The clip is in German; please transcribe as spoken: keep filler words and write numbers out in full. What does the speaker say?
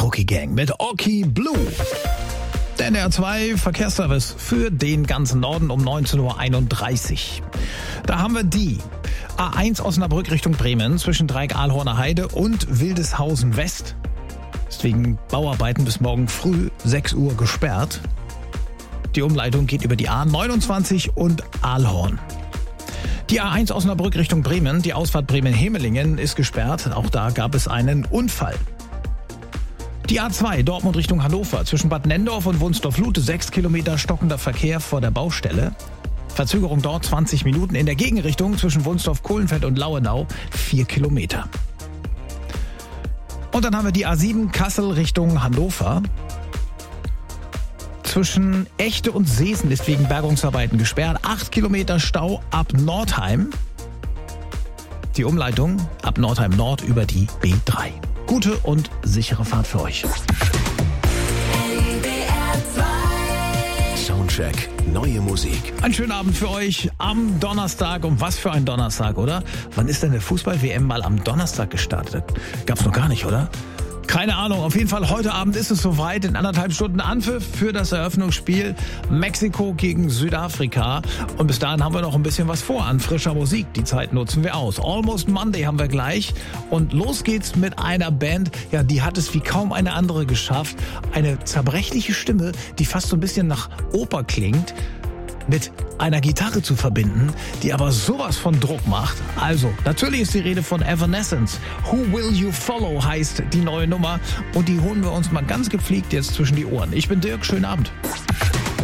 Karaoke Gang mit Oki Blue. Der N D R zwei Verkehrsservice für den ganzen Norden um neunzehn Uhr einunddreißig. Da haben wir die A eins Osnabrück Richtung Bremen zwischen Dreieck-Ahlhorner Heide und Wildeshausen West. Ist wegen Bauarbeiten bis morgen früh sechs Uhr gesperrt. Die Umleitung geht über die A neunundzwanzig und Ahlhorn. Die A eins Osnabrück Richtung Bremen, die Ausfahrt Bremen-Hemelingen ist gesperrt. Auch da gab es einen Unfall. Die A zwei Dortmund Richtung Hannover zwischen Bad Nendorf und Wunsdorf-Lute sechs Kilometer stockender Verkehr vor der Baustelle. Verzögerung dort zwanzig Minuten. In der Gegenrichtung zwischen Wunsdorf-Kohlenfeld und Lauenau vier Kilometer. Und dann haben wir die A sieben Kassel Richtung Hannover. Zwischen Echte und Seesen ist wegen Bergungsarbeiten gesperrt. acht Kilometer Stau ab Nordheim. Die Umleitung ab Nordheim Nord über die B drei. Gute und sichere Fahrt für euch. Soundcheck, neue Musik. Einen schönen Abend für euch am Donnerstag. Und was für ein Donnerstag, oder? Wann ist denn der Fußball-W M mal am Donnerstag gestartet? Gab's noch gar nicht, oder? Keine Ahnung, auf jeden Fall heute Abend ist es soweit. In anderthalb Stunden Anpfiff für das Eröffnungsspiel Mexiko gegen Südafrika. Und bis dahin haben wir noch ein bisschen was vor an frischer Musik. Die Zeit nutzen wir aus. Almost Monday haben wir gleich. Und los geht's mit einer Band, ja, die hat es wie kaum eine andere geschafft. Eine zerbrechliche Stimme, die fast so ein bisschen nach Oper klingt, mit einer Gitarre zu verbinden, die aber sowas von Druck macht. Also, natürlich ist die Rede von Evanescence. Who Will You Follow heißt die neue Nummer und die holen wir uns mal ganz gepflegt jetzt zwischen die Ohren. Ich bin Dirk, schönen Abend.